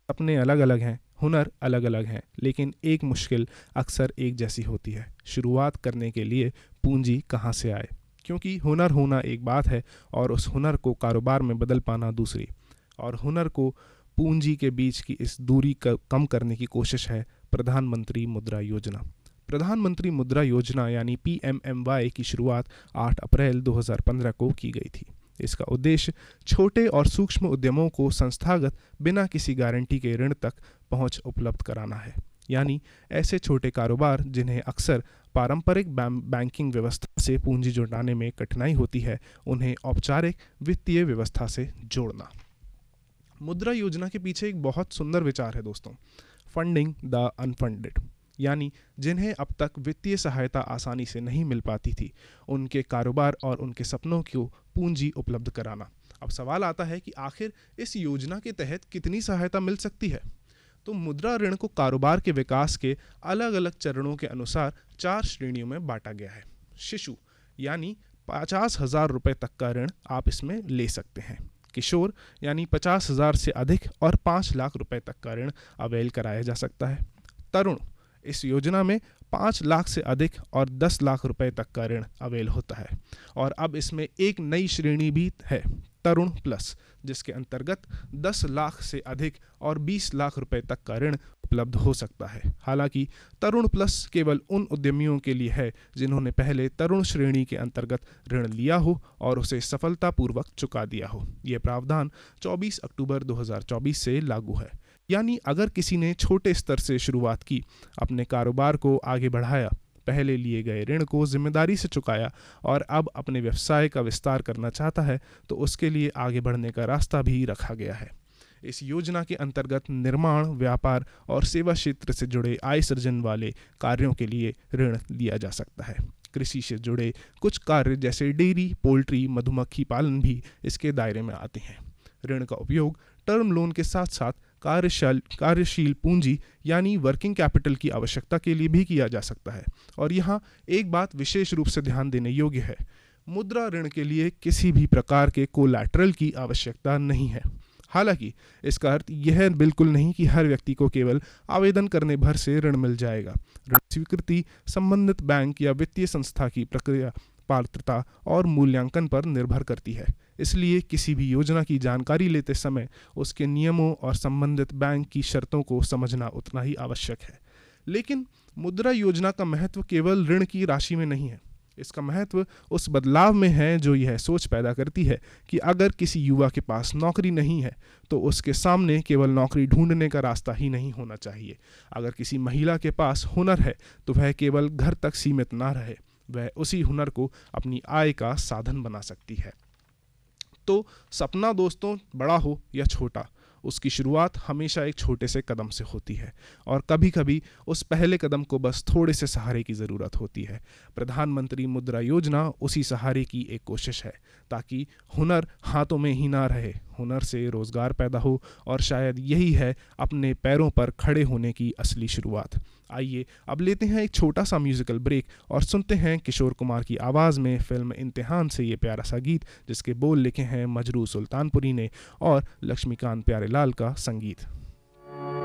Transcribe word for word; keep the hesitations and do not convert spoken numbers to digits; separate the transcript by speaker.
Speaker 1: सपने अलग अलग हैं, हुनर अलग अलग हैं, लेकिन एक मुश्किल अक्सर एक जैसी होती है। शुरुआत करने के लिए पूंजी कहाँ से आए? क्योंकि हुनर होना एक बात है और उस हुनर को कारोबार में बदल पाना दूसरी। और हुनर को पूंजी के बीच की इस दूरी का कम करने की कोशिश है प्रधानमंत्री मुद्रा योजना। प्रधानमंत्री मुद्रा योजना यानी पी एम एम वाई की शुरुआत आठ अप्रैल दो हज़ार पंद्रह को की गई थी। इसका उद्देश्य छोटे और सूक्ष्म उद्यमों को संस्थागत बिना किसी गारंटी के ऋण तक पहुंच उपलब्ध कराना है। यानी ऐसे छोटे कारोबार जिन्हें अक्सर पारंपरिक बैंकिंग व्यवस्था से पूंजी जुटाने में कठिनाई होती है, उन्हें औपचारिक वित्तीय व्यवस्था से जोड़ना। मुद्रा योजना के पीछे एक बहुत सुंदर विचार है दोस्तों, फंडिंग द अनफंडेड। यानी जिन्हें अब तक वित्तीय सहायता आसानी से नहीं मिल पाती थी, उनके कारोबार और उनके सपनों को पूंजी उपलब्ध कराना। अब सवाल आता है कि आखिर इस योजना के तहत कितनी सहायता मिल सकती है? तो मुद्रा ऋण को कारोबार के विकास के अलग अलग चरणों के अनुसार चार श्रेणियों में बांटा गया है। शिशु यानी पचास हजार रुपये तक का ऋण आप इसमें ले सकते हैं। किशोर यानी पचास हजार से अधिक और पाँच लाख रुपए तक का ऋण अवेल कराया जा सकता है। तरुण, इस योजना में पाँच लाख से अधिक और दस लाख रुपए तक का ऋण अवेल होता है। और अब इसमें एक नई श्रेणी भी है, तरुण प्लस, जिसके अंतर्गत दस लाख से अधिक और बीस लाख रुपए तक का ऋण उपलब्ध हो सकता है। हालांकि तरुण प्लस केवल उन उद्यमियों के लिए है जिन्होंने पहले तरुण श्रेणी के अंतर्गत ऋण लिया हो और उसे सफलतापूर्वक चुका दिया हो। यह प्रावधान चौबीस अक्टूबर दो हज़ार चौबीस से लागू है। यानी अगर किसी ने छोटे स्तर से शुरुआत की, अपने कारोबार को आगे बढ़ाया, पहले लिए गए ऋण को जिम्मेदारी से चुकाया और अब अपने व्यवसाय का विस्तार करना चाहता है, तो उसके लिए आगे बढ़ने का रास्ता भी रखा गया है। इस योजना के अंतर्गत निर्माण, व्यापार और सेवा क्षेत्र से जुड़े आय सृजन वाले कार्यों के लिए ऋण लिया जा सकता है। कृषि से जुड़े कुछ कार्य जैसे डेयरी, पोल्ट्री, मधुमक्खी पालन भी इसके दायरे में आते हैं। ऋण का उपयोग टर्म लोन के साथ साथ कार्यशील कार्यशील पूंजी यानी वर्किंग कैपिटल की आवश्यकता के लिए भी किया जा सकता है। और यहाँ एक बात विशेष रूप से ध्यान देने योग्य है, मुद्रा ऋण के लिए किसी भी प्रकार के कोलैटरल की आवश्यकता नहीं है। हालांकि इसका अर्थ यह बिल्कुल नहीं कि हर व्यक्ति को केवल आवेदन करने भर से ऋण मिल जाएगा। ऋण स्वीकृति संबंधित बैंक या वित्तीय संस्था की प्रक्रिया, पात्रता और मूल्यांकन पर निर्भर करती है। इसलिए किसी भी योजना की जानकारी लेते समय उसके नियमों और संबंधित बैंक की शर्तों को समझना उतना ही आवश्यक है। लेकिन मुद्रा योजना का महत्व केवल ऋण की राशि में नहीं है। इसका महत्व उस बदलाव में है जो यह सोच पैदा करती है कि अगर किसी युवा के पास नौकरी नहीं है तो उसके सामने केवल नौकरी ढूंढने का रास्ता ही नहीं होना चाहिए। अगर किसी महिला के पास हुनर है तो वह केवल घर तक सीमित ना रहे, वह उसी हुनर को अपनी आय का साधन बना सकती है। तो सपना दोस्तों बड़ा हो या छोटा, उसकी शुरुआत हमेशा एक छोटे से कदम से होती है और कभी कभी उस पहले कदम को बस थोड़े से सहारे की ज़रूरत होती है। प्रधानमंत्री मुद्रा योजना उसी सहारे की एक कोशिश है ताकि हुनर हाथों में ही ना रहे, हुनर से रोज़गार पैदा हो और शायद यही है अपने पैरों पर खड़े होने की असली शुरुआत। आइए अब लेते हैं एक छोटा सा म्यूज़िकल ब्रेक और सुनते हैं किशोर कुमार की आवाज़ में फिल्म इम्तिहान से ये प्यारा सा गीत, जिसके बोल लिखे हैं मजरू सुल्तानपुरी ने और लक्ष्मीकांत प्यारेलाल का संगीत।